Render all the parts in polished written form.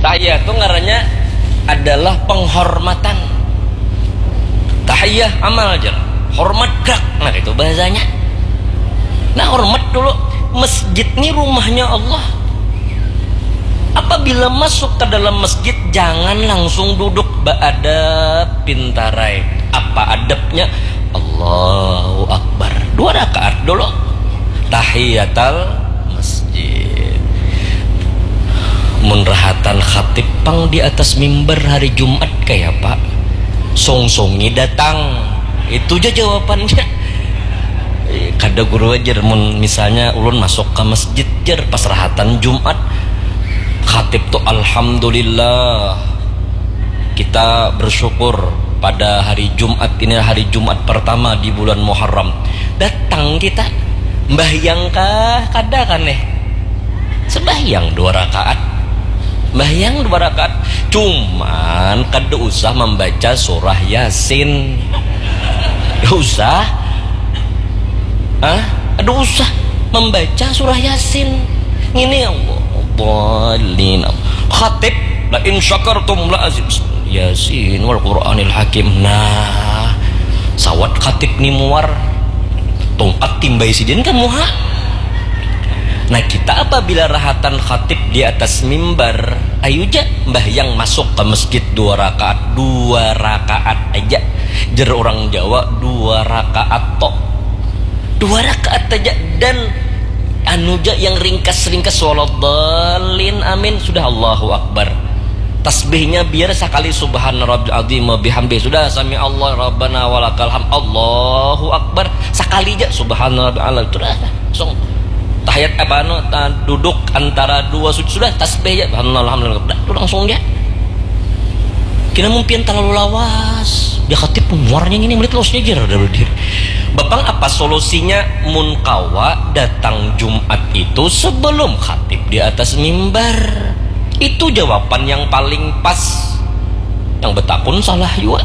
Tahiyah itu ngarannya adalah penghormatan. Tahiyah amal aja, hormat gerak. Nah itu bahasanya. Nah hormat dulu. Masjid ini rumahnya Allah. Apabila masuk ke dalam masjid, jangan langsung duduk. Beadab pintarai. Apa adabnya? Allahu Akbar. 2 rakaat dulu. Tahiyatul masjid. Menrahatan khatib pang di atas mimbar hari Jumat kayak Pak. Song-songi datang. Itu aja jawabannya. Kada guru aja misalnya ulun masuk ke masjid jar pas rahatan Jumat. Khatib tuh alhamdulillah. Kita bersyukur pada hari Jumat ini hari Jumat pertama di bulan Muharram. Datang kita mbahyang kah kada kan sembahyang 2 rakaat. Mbahyang 2 rakaat. Cuman kada usah membaca surah Yasin. Kada usah. Ada usah membaca surah Yasin. Ini Allah dhalin. Khatib la in syakartum la azid Yasin wal Qur'anil Hakim. Nah, sawat khatib ni muar tongkat timbai sidin kan muha. Nah kita apabila rahatan khatib di atas mimbar, ayo aja mbahyang masuk ke masjid 2 rakaat. 2 rakaat aja. Jer orang Jawa 2 rakaat tok. 2 rakaat aja. Dan anuja yang ringkas-ringkas waladhalin amin sudah Allahu Akbar. Tasbihnya biar sekali subhana rabbil azim wa bihamdi sudah sami Allah rabbana walakal ham Allahu Akbar sekali aja subhana rabbil sudah langsung tahiyat duduk antara 2 sujud sudah tasbih ya alhamdulillah itu langsung ya. Kira mungkin terlalu lawas dia khatib muarnya ini menit losnya aja udah berdiri. Bapang apa solusinya? Munkawa datang Jumat itu sebelum khatib di atas mimbar. Itu jawaban yang paling pas. Yang betapun salah juga.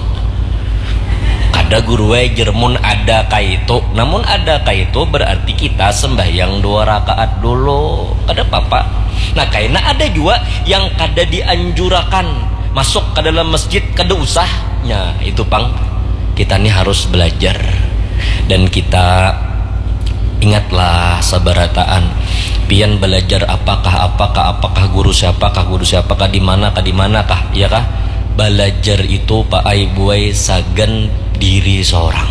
Kada guru jermun ada kaitu. Namun ada kaitu berarti kita sembahyang 2 rakaat dulu. Kada apa-apa. Nah karena ada juga yang kada dianjurakan masuk ke dalam masjid kada usahnya. Itu pang kita nih harus belajar. Dan kita ingatlah sabarataan pian belajar apakah guru siapakah di manakah ya kah belajar itu Pak ai buai sagan diri seorang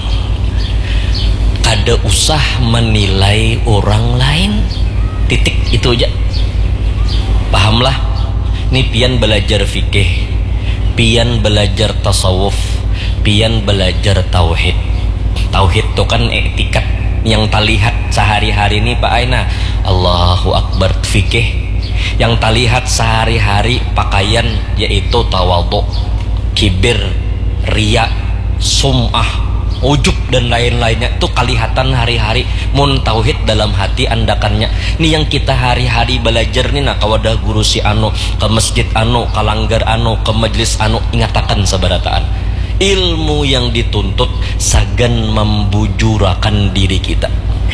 kada usah menilai orang lain titik itu aja pahamlah nih pian belajar fikih pian belajar tasawuf pian belajar tauhid itu kan etikat yang terlihat sehari-hari ini Pak Aina Allahu Akbar fikih yang terlihat sehari-hari pakaian yaitu tawadhu kibir riya sum'ah ujub dan lain-lainnya itu kelihatan hari-hari mun tauhid dalam hati andakannya ini yang kita hari-hari belajar nih nah kawadah guru si anu ke masjid anu ke langgar anu ke majelis anu ingatakan sabarataan ilmu yang dituntut sagan membujurakan diri kita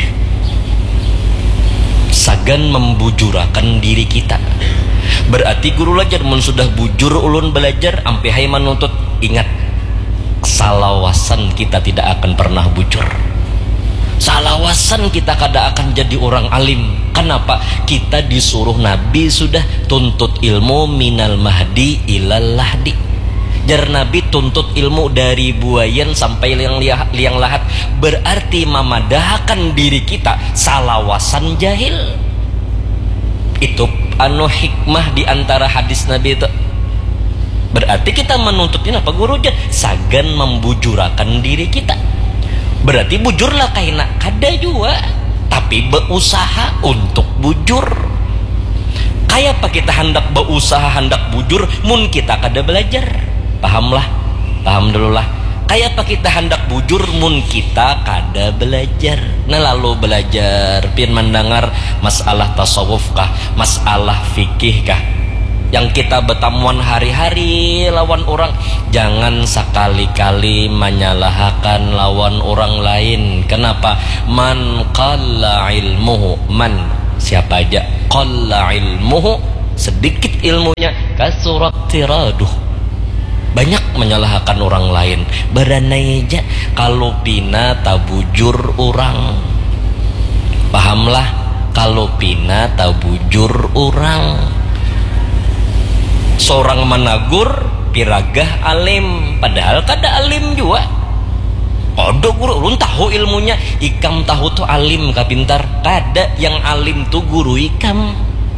sagan membujurakan diri kita berarti guru belajar mun sudah bujur ulun belajar ampe hai menuntut ingat salawasan kita tidak akan pernah bujur salawasan kita kada akan jadi orang alim kenapa kita disuruh Nabi sudah tuntut ilmu minal mahdi ilal lahdi jar Nabi tuntut ilmu dari buayan sampai liang lahat berarti memadahkan diri kita salawasan jahil itu anu hikmah diantara hadis Nabi itu berarti kita menuntutin apa guru aja sagan membujurakan diri kita berarti bujurlah kaina kada juga tapi berusaha untuk bujur kayak apa kita hendak berusaha hendak bujur mun kita kada belajar pahamlah paham dulu lah kayak apa kita hendak bujur mun kita kada belajar nah lalu belajar pian mendengar masalah tasawuf kah masalah fikih kah yang kita bertamuan hari-hari lawan orang jangan sekali-kali menyalahkan lawan orang lain kenapa man qalla ilmuhu man siapa aja qalla ilmuhu sedikit ilmunya kasurat tiraduh, banyak menyalahkan orang lain. Beranainya kalau pina tabujur orang, pahamlah, kalau pina tabujur orang. Seorang menagur piragah alim, padahal kada alim juga. Ada guru, ulun tahu ilmunya, ikam tahu tuh alim ka pintar. Kada yang alim tuh guru ikam.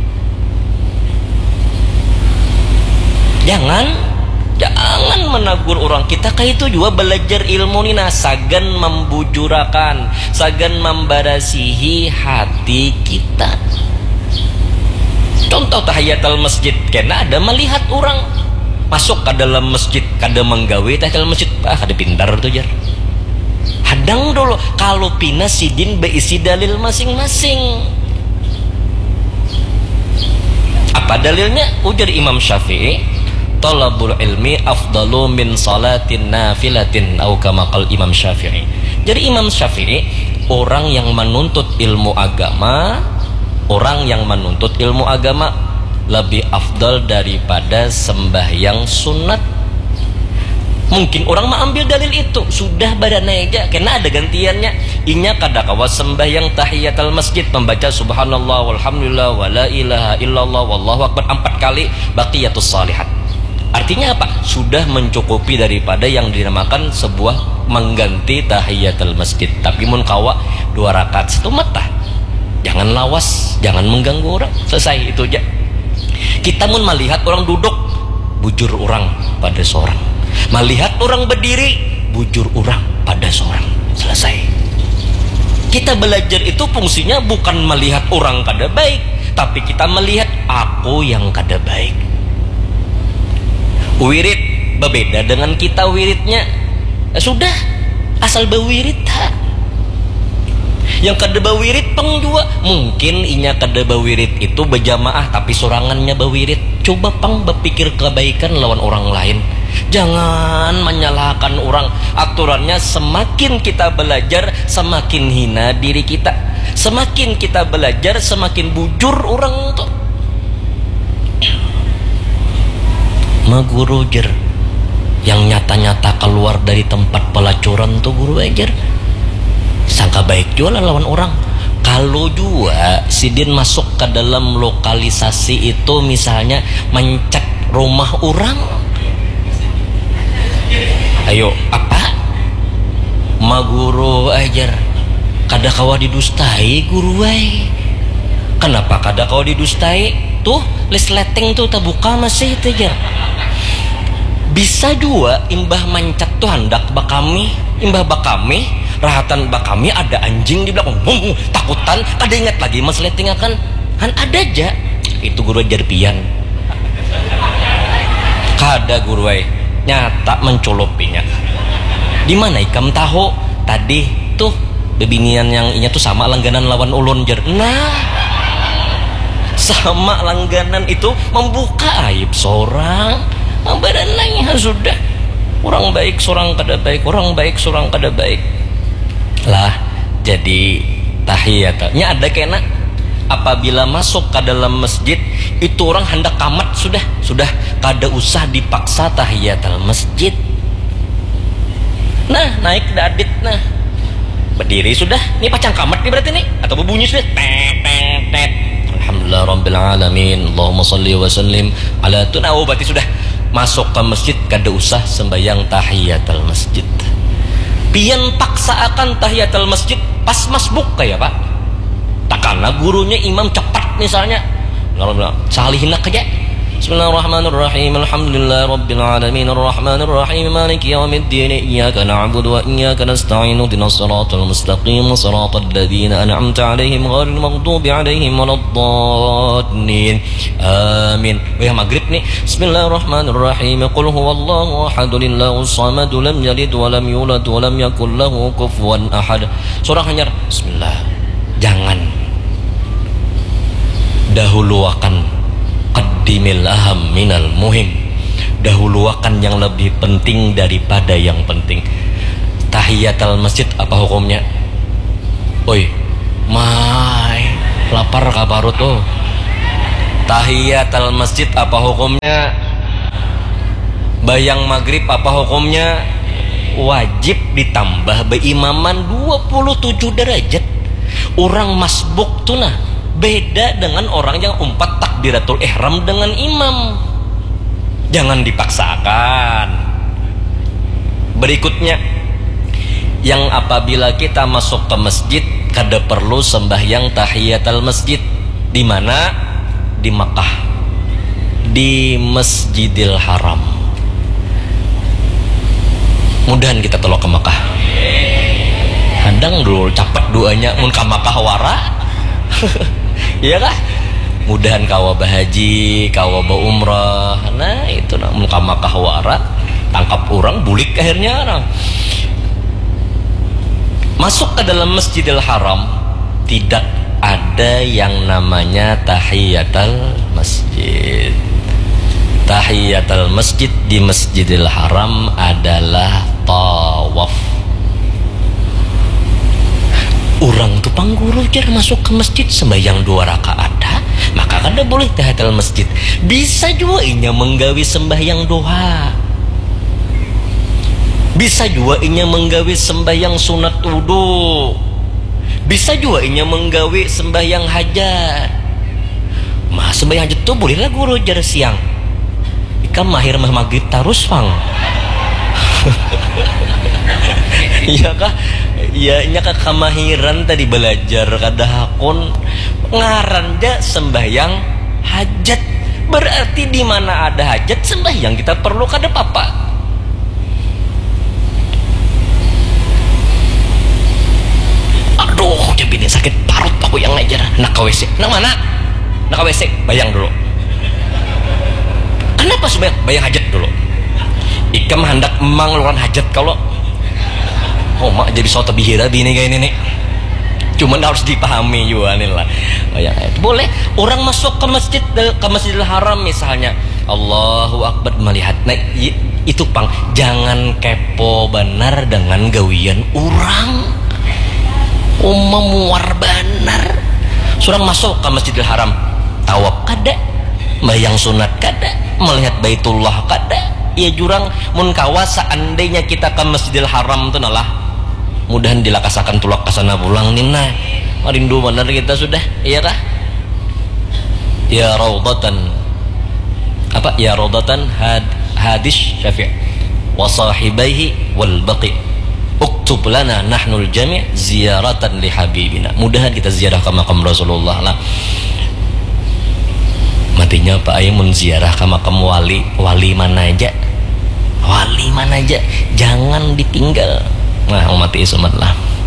Jangan menagur orang. Kita kayak itu juga belajar ilmu ni, nah sagan membujurakan, sagan membarasihi hati kita. Contoh tahiyatul masjid, karena ada melihat orang masuk ke dalam masjid, kada menggawe tahiyatul masjid, kada pintar tuh jar. Hadang dulu, kalau pina sidin beisi dalil masing-masing. Apa dalilnya? Ujar Imam Syafi'i, talabul ilmi afdalu min salatin nafilatin, atau kama qala Imam Syafi'i. Jadi Imam Syafi'i, orang yang menuntut ilmu agama, lebih afdal daripada sembahyang sunat. Mungkin orang mengambil dalil itu, sudah badan aja, karena ada gantiannya. Inya kada kawa sembahyang tahiyatul masjid, membaca subhanallah walhamdulillah wala ilaha illallah wallahu akbar 4 kali, baqiyatus salihat. Artinya apa? Sudah mencukupi daripada yang dinamakan sebuah mengganti tahiyatul masjid. Tapi mun kawa 2 rakaat itu mata, jangan lawas, jangan mengganggu orang. Selesai itu aja. Kita mun melihat orang duduk, bujur orang pada seorang. Melihat orang berdiri, bujur orang pada seorang. Selesai. Kita belajar itu fungsinya bukan melihat orang kada baik, tapi kita melihat aku yang kada baik. Wirid berbeda dengan kita wiridnya. Sudah, asal bewirid tak. Yang kada bawirid peng juga, mungkin inya kada bawirid itu berjamaah tapi sorangannya bawirid. Coba pang berpikir kebaikan lawan orang lain, jangan menyalahkan orang. Aturannya semakin kita belajar semakin hina diri kita, semakin kita belajar semakin bujur orang tuh. Guru jer yang nyata-nyata keluar dari tempat pelacuran tuh guru ajar, sangka baik juga lawan orang. Kalau juga sidin masuk ke dalam lokalisasi itu, misalnya mencet rumah orang, ayo apa guru ajar kada kawa didustai guru ay. Kenapa kada kawa didustai? Tuh lesleteng tuh terbuka masih itu aja. Bisa juga imbah mencet tuh hendak bakami, imbah bakami rahatan bakami ada anjing di belakang, takutan kada ingat lagi mas letting akan ada aja. Itu guru ajar pian kada guru ay nyata mencolopinya. Di mana ikam tahu tadi tuh bebinian yang inya tuh sama langganan lawan ulun jer. Nah, sama langganan itu membuka aib seorang. Badan lain sudah, orang baik seorang kada baik, orang baik seorang kada baik lah. Jadi tahiyatnya ada kena apabila masuk ke dalam masjid itu orang hendak kamat, sudah kada usah dipaksa tahiyatul masjid. Nah naik dadit, nah berdiri sudah, ini pacang kamat nih berarti nih, atau berbunyi sudah tet. Alhamdulillah rabbil alamin, Allahumma sholli wa sallim ala tuna. Berarti sudah masuk ke masjid kada usah sembahyang tahiyatul masjid. Pian paksa akan tahiyatul masjid pas masbuk kayak pak, takkanlah gurunya imam cepat misalnya, salihin aja. Bismillahirrahmanirrahim. Alhamdulillah rabbil alamin arrahmanirrahim maliki yaumiddin iyyaka na'budu wa iyyaka nasta'in ihdinas siratal mustaqim siratal ladzina an'amta 'alaihim ghairil maghdubi 'alaihim waladdallin. Amin. Wah maghrib nih. Bismillahirrahmanirrahim. Qul huwallahu ahad Allahus samad lam yalid wa lam yulad wa lam yakul lahu kufuwan ahad. Surah hanyar bismillah. Jangan dahuluakan qaddimil aham minal muhim, dahuluakan yang lebih penting daripada yang penting. Tahiyatul masjid apa hukumnya? Oi, mai lapar kabarut tuh. Tahiyatul masjid apa hukumnya? Bayang maghrib apa hukumnya? Wajib ditambah beimaman 27 derajat. Orang masbuk tuh nah beda dengan orang yang umpat takbiratul ihram dengan imam. Jangan dipaksakan. Berikutnya, yang apabila kita masuk ke masjid kada perlu sembahyang tahiyatul masjid. Di mana? Di Makkah, di Masjidil Haram. Mudahan kita telok ke Makkah. Kadang dulu capek doanya mun ka Makkah wara. Iya kah? Mudahan kawa bahaji, kawa ba umrah. Nah, itu nah mun ka Makkah wara, tangkap orang bulik akhirnya orang. Masuk ke dalam Masjidil Haram tidak ada yang namanya tahiyatul masjid. Tahiyatul masjid di Masjidil Haram adalah tawaf. Orang tuh pangguru jar masuk ke masjid sembahyang 2 rakaat dah, maka kada boleh tahiyatul masjid. Bisa juga inya menggawi sembahyang duha. Bisa juga inya menggawi sembahyang sunat wudu. Bisa juga inya menggawi sembahyang hajat. Mah sembahyang hajat tuh bolehlah guru jar siang. Ika mahir mah maghrib tarus pang. Iya kah? Ya nya kamahiran tadi belajar kada hakun ngaranja sembahyang hajat. Berarti di mana ada hajat sembahyang kita perlu kada apa-apa. Aduh, jadi ini sakit parut aku yang ngajar. Nak ke WC. Nak mana? Nak ke WC. Bayang dulu. Kenapa sembahyang? Bayang hajat dulu. Ikam hendak emang luaran hajat kalau oh mak jadi soto bihira bini kayak ini nih. Cuman harus dipahami juga nih lah. Bayang hajat. Boleh orang masuk ke Masjidil Haram misalnya. Allahu Akbar melihat. Nah, itu pang jangan kepo benar dengan gawian orang. Memuar benar. Surang masuk ke Masjidil Haram, tawaf kada, bayang sunat kada, melihat Baitullah kada. Ya jurang mun kawa seandainya kita ke Masjidil Haram tuh nalah mudahan dilakasakan tulak kasana pulang nina. Rindu benar kita sudah, iya kah? Ya raudatan apa? Ya raudatan hadis Syafi' wa sahibaihi wal baqi. Uktub lana nahnul jami' ziyaratan li habibina. Mudahan kita ziarah ke makam Rasulullah lah. Matinya Pak Ayah mun ziarah ke makam wali mana aja. Wali mana aja jangan ditinggal. Nah, mati isomat lah.